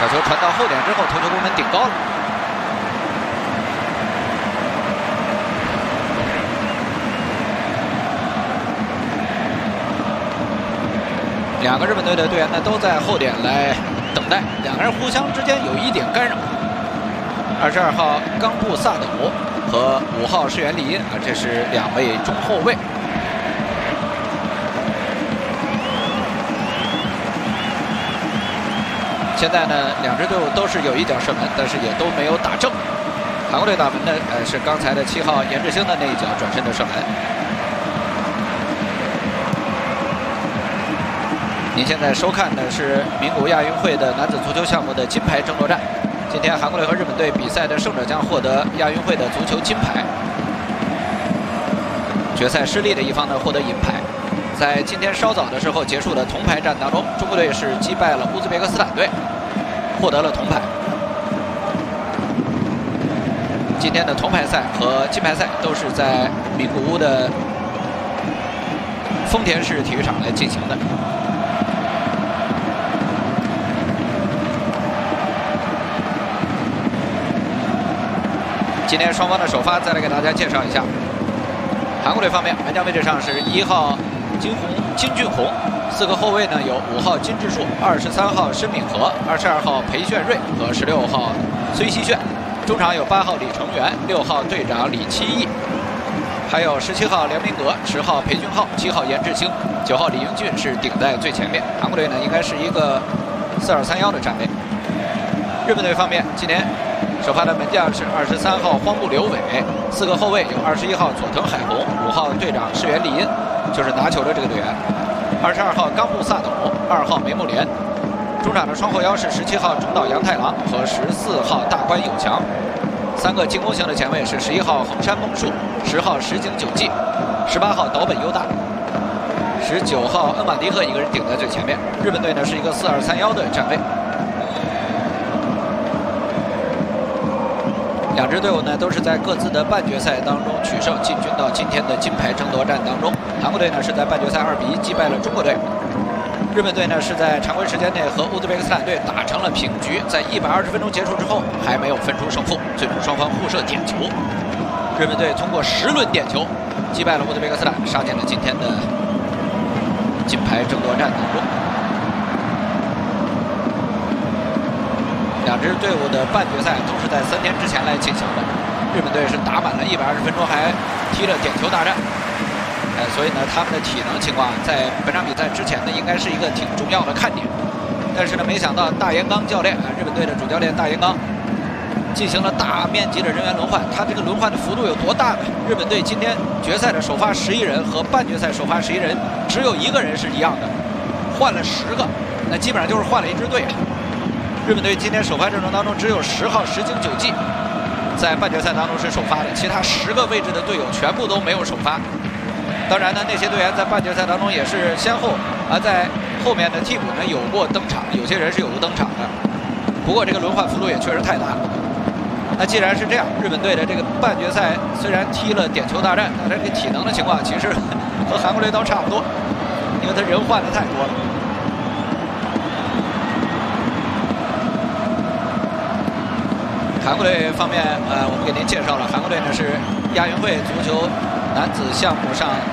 小球传到后点之后，头球攻门顶高了。两个日本队的队员呢都在后点来等待，两个人互相之间有一点干扰。22号冈部萨斗和5号石原里音啊，这是两位中后卫。现在呢，两支队伍都是有一脚射门，但是也都没有打正。韩国队打门呢，是刚才的7号严志兴的那一脚转身的射门。您现在收看的是名古屋亚运会的男子足球项目的金牌争夺战。今天韩国队和日本队比赛的胜者将获得亚运会的足球金牌，决赛失利的一方呢获得银牌。在今天稍早的时候结束的铜牌战当中，中国队是击败了乌兹别克斯坦队，获得了铜牌。今天的铜牌赛和金牌赛都是在名古屋的丰田市体育场来进行的。今天双方的首发再来给大家介绍一下。韩国队方面，门将位置上是1号金俊宏，4个后卫呢有5号金智树、23号申敏和、22号裴炫瑞和16号崔熙炫。中场有8号李成元、6号队长李期义，还有17号梁明阁、10号裴俊浩、7号严志兴、9号李英俊是顶在最前面。韩国队呢应该是一个4-2-3-1的战备。日本队方面，今天首发的门将是23号荒木留伟，4个后卫有21号佐藤海宏、5号队长石原里音，就是拿球的这个队员，22号冈部萨斗、2号梅木莲。中场的双后腰是17号中岛洋太郎和14号大关有强。3个进攻型的前卫是11号横山梦树、10号石井久纪、18号岛本优大、19号恩马迪赫一个人顶在最前面。日本队呢是一个4-2-3-1的战位。两支队伍呢都是在各自的半决赛当中取胜，进军到今天的金牌争夺战当中。韩国队呢是在半决赛2比1击败了中国队。日本队呢是在常规时间内和乌兹别克斯坦队打成了平局，在120分钟结束之后还没有分出胜负，最终双方互射点球。日本队通过10轮点球击败了乌兹别克斯坦，杀进了今天的金牌争夺战当中。两支队伍的半决赛都是在3天之前来进行的。日本队是打满了120分钟，还踢了点球大战。所以呢，他们的体能情况在本场比赛之前呢，应该是一个挺重要的看点。但是呢，没想到大岩刚教练日本队的主教练大岩刚进行了大面积的人员轮换。他这个轮换的幅度有多大呢？日本队今天决赛的首发11人和半决赛首发11人只有1个人是一样的，换了10个，那基本上就是换了一支队啊。日本队今天首发阵容当中只有10号石井久纪在半决赛当中是首发的，其他10个位置的队友全部都没有首发。当然呢，那些队员在半决赛当中也是先后在后面的替补呢有过登场，有些人是有过登场的。不过这个轮换幅度也确实太大。那既然是这样，日本队的这个半决赛虽然踢了点球大战，但这个体能的情况其实和韩国队倒差不多，因为他人换的太多了。韩国队方面，我们给您介绍了，韩国队呢是亚运会足球男子项目上